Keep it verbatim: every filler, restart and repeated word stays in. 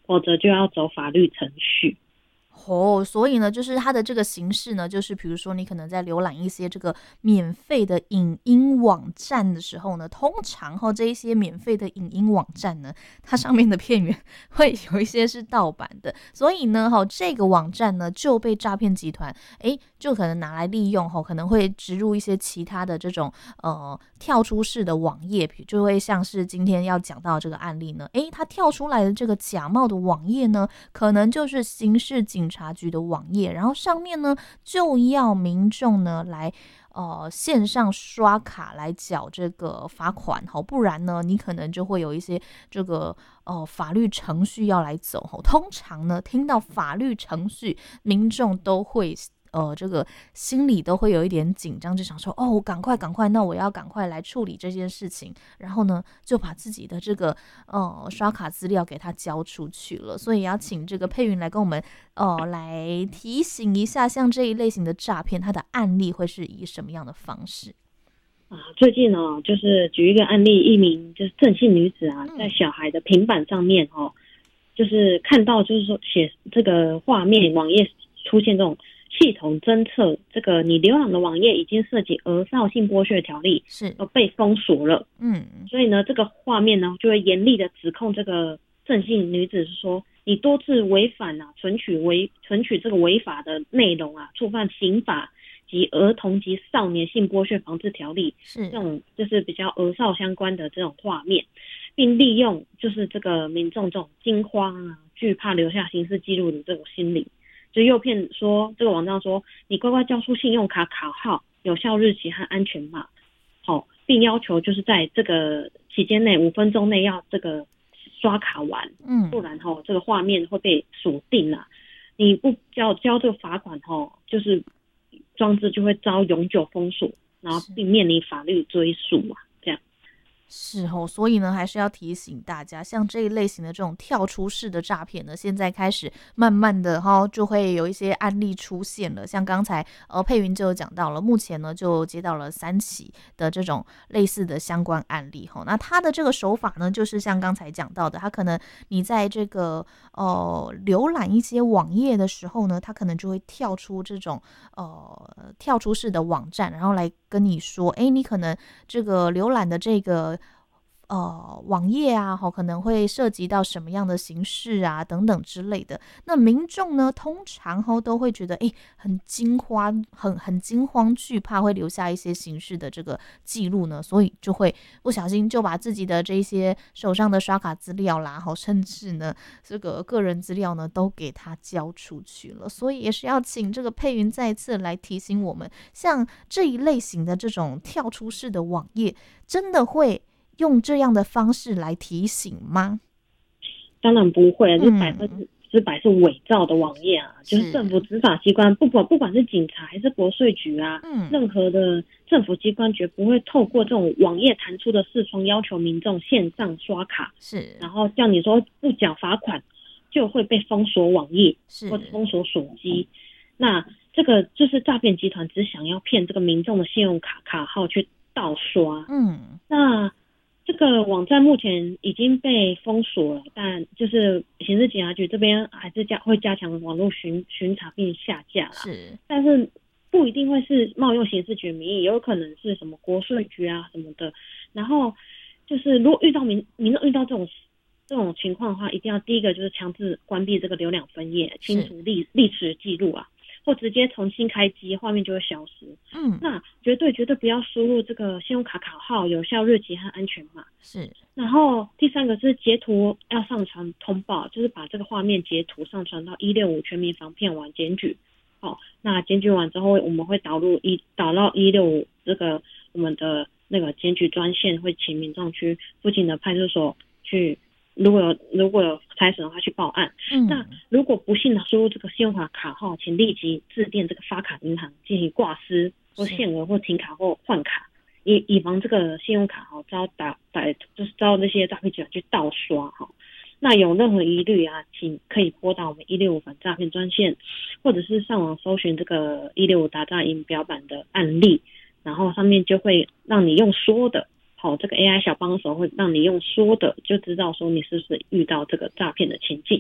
否则就要走法律程序。 哦，所以呢，就是它的这个形式呢，就是比如说你可能在浏览一些这个免费的影音网站的时候呢，通常哈这一些免费的影音网站呢，它上面的片源会有一些是盗版的，所以呢，哈这个网站呢就被诈骗集团诶就可能拿来利用哈，可能会植入一些其他的这种呃跳出式的网页，就会像是今天要讲到这个案例呢，诶，它跳出来的这个假冒的网页呢，可能就是刑事警察局的网页，然后上面呢就要民众呢来呃线上刷卡来缴这个罚款，好，不然呢你可能就会有一些这个呃法律程序要来走。通常呢听到法律程序，民众都会呃，这个心里都会有一点紧张，就想说哦，赶快赶快，那我要赶快来处理这件事情，然后呢，就把自己的这个呃刷卡资料给他交出去了。所以要请这个佩云来跟我们呃来提醒一下，像这一类型的诈骗，它的案例会是以什么样的方式？ 啊，最近哦，就是举一个案例，一名就是郑姓女子啊，在嗯， 小孩的平板上面哦，就是看到就是说写这个画面网页出现这种系统侦测这个你浏览的网页已经涉及儿少性剥削条例， 是， 而被封锁了。 嗯， 所以呢，这个画面呢就会严厉的指控这个郑姓女子是说，你多次违反啊，存取违存取这个违法的内容啊，触犯刑法及儿童及少年性剥削防治条例，这是， 种就是比较儿少相关的这种画面，并利用就是这个民众这种惊慌啊、惧怕留下刑事记录的这种心理，就诱骗说这个网站说你乖乖交出信用卡卡号、有效日期和安全码，好，并要求就是在这个期间内五分钟内要这个刷卡完，不嗯， 然吼这个画面会被锁定啊。你不交交这个罚款吼，就是装置就会遭永久封锁，然后是。 并面临法律追诉啊，这样。 是哦，所以呢，还是要提醒大家，像这一类型的这种跳出式的诈骗呢，现在开始慢慢的哈，就会有一些案例出现了。像刚才呃佩云就有讲到了，目前呢就接到了三起的这种类似的相关案例哈。那他的这个手法呢，就是像刚才讲到的，他可能你在这个呃浏览一些网页的时候呢，他可能就会跳出这种呃跳出式的网站，然后来跟你说，哎，你可能这个浏览的这个呃网页啊，哈，可能会涉及到什么样的形式啊，等等之类的。那民众呢，通常哈都会觉得，哎，很惊慌，很很惊慌惧怕，会留下一些形式的这个记录呢，所以就会不小心就把自己的这些手上的刷卡资料啦，哈，甚至呢这个个人资料呢，都给他交出去了。所以也是要请这个佩云再次来提醒我们，像这一类型的这种跳出式的网页，真的会用这样的方式来提醒吗？ 当然不会，这百分嗯， 之百是伪造的网页啊！就是政府是， 执法机关，不管不管是警察还是国税局啊， 嗯， 任何的政府机关绝不会透过这种网页弹出的视窗要求民众线上刷卡，然是， 后叫你说不缴罚款就会被封锁网页或者是， 封锁手机。那这个就是诈骗集团只想要骗这个民众的信用卡卡号去盗刷。 嗯， 那这个网站目前已经被封锁了，但就是刑事警察局这边还是加会加强网络巡巡查并下架啦。 是， 但是不一定会是冒用刑事局名义，有可能是什么国税局啊什么的。然后就是如果遇到民民众遇到这种这种情况的话，一定要第一个就是强制关闭这个流量分页，清是， 除历历史记录啊，或直接重新开机，画面就会消失。 嗯， 那绝对绝对不要输入这个信用卡卡号、有效日期和安全码。 是， 然后第三个是截图要上传通报，就是把这个画面截图上传到一六五全民防骗网检举。好，那检举完之后，我们会导入一导到一六五这个我们的那个检举专线，会请民众去附近的派出所去，如果有如果有财损的话去报案。那嗯， 如果不幸的输入这个信用卡卡号，请立即致电这个发卡银行进行挂失或是， 限额或停卡或换卡，以以防这个信用卡哈遭打歹就是遭那些诈骗集团去盗刷哈。那有任何疑虑啊，请可以拨打我们一六五反诈骗专线，或者是上网搜寻这个一六五打诈影表版的案例，然后上面就会让你用说的，好，这个 A I 小帮手会让你用说的就知道说你是不是遇到这个诈骗的情境。